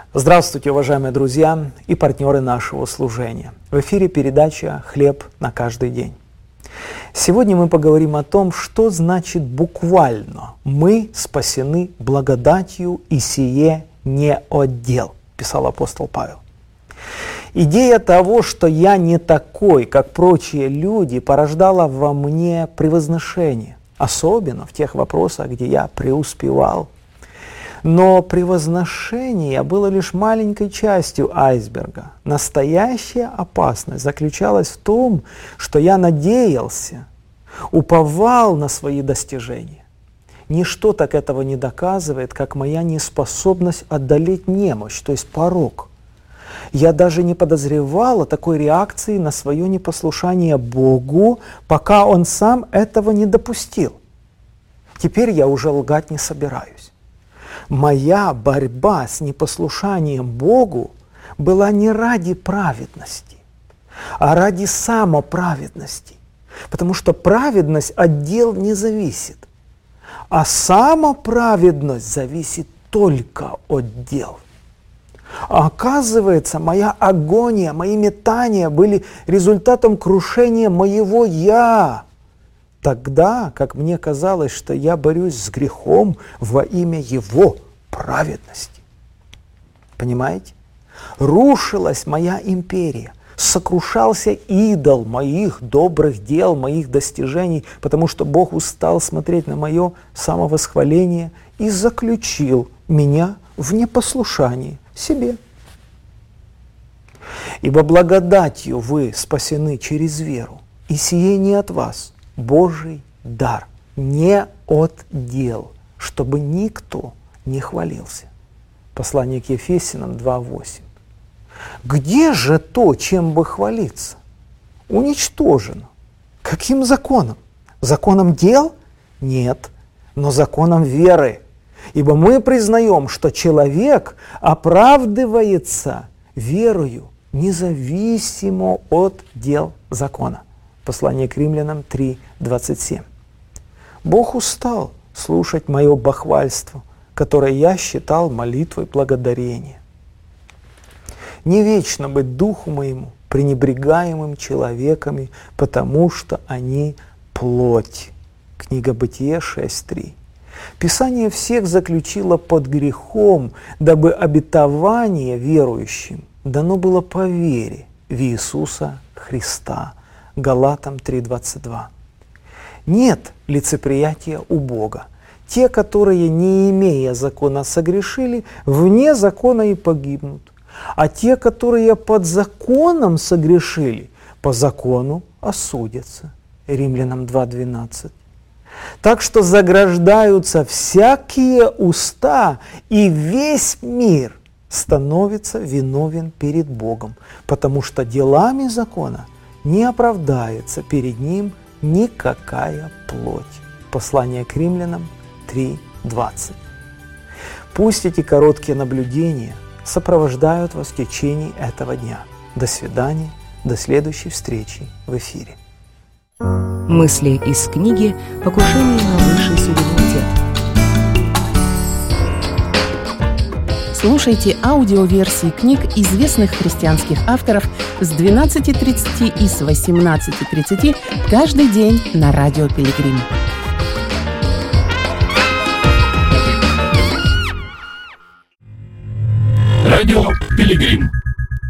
Здравствуйте, уважаемые друзья и партнеры нашего служения. В эфире передача «Хлеб на каждый день». Сегодня мы поговорим о том, что значит буквально «мы спасены благодатью, и сие не от дел», писал апостол Павел. Идея того, что я не такой, как прочие люди, порождала во мне превозношение, особенно в тех вопросах, где я преуспевал. Но превозношение было лишь маленькой частью айсберга. Настоящая опасность заключалась в том, что я надеялся, уповал на свои достижения. Ничто так этого не доказывает, как моя неспособность одолеть немощь, то есть порок. Я даже не подозревал о такой реакции на свое непослушание Богу, пока Он сам этого не допустил. Теперь я уже лгать не собираюсь. Моя борьба с непослушанием Богу была не ради праведности, а ради самоправедности. Потому что праведность от дел не зависит, а самоправедность зависит только от дел. А оказывается, моя агония, мои метания были результатом крушения моего «я». Тогда, как мне казалось, что я борюсь с грехом во имя Его праведности. Понимаете? Рушилась моя империя, сокрушался идол моих добрых дел, моих достижений, потому что Бог устал смотреть на мое самовосхваление и заключил меня в непослушании себе. Ибо благодатью вы спасены через веру, и сие не от вас, Божий дар, не от дел, чтобы никто не хвалился. Послание к Ефесянам 2:8. Где же то, чем бы хвалиться? Уничтожено. Каким законом? Законом дел? Нет, но законом веры. Ибо мы признаем, что человек оправдывается верою, независимо от дел закона. Послание к Римлянам 3:27. Бог устал слушать мое бахвальство, которое я считал молитвой благодарения. Не вечно быть духу моему пренебрегаемым человеками, потому что они плоть. Книга Бытие 6:3. Писание всех заключило под грехом, дабы обетование верующим дано было по вере в Иисуса Христа. Галатам 3:22. Нет лицеприятия у Бога. Те, которые, не имея закона, согрешили, вне закона и погибнут. А те, которые под законом согрешили, по закону осудятся. Римлянам 2:12. Так что заграждаются всякие уста, и весь мир становится виновен перед Богом, потому что делами закона не оправдается перед Ним никакая плоть. Послание к Римлянам 3:20. Пусть эти короткие наблюдения сопровождают вас в течение этого дня. До свидания, до следующей встречи в эфире. Мысли из книги «Покушение на высший суверенитет». Слушайте аудиоверсии книг известных христианских авторов с 12:30 и с 18:30 каждый день на Радио Пилигрим. Радио Пилигрим.